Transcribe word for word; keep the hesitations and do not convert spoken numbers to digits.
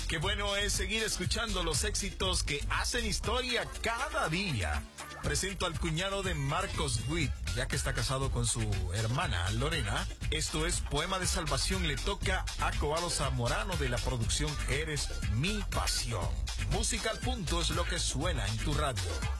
Qué bueno es seguir escuchando los éxitos que hacen historia cada día. Presento al cuñado de Marcos Witt, ya que está casado con su hermana Lorena. Esto es Poema de Salvación, le toca a Cobalo Zamorano de la producción Eres Mi Pasión. Música al punto es lo que suena en tu radio.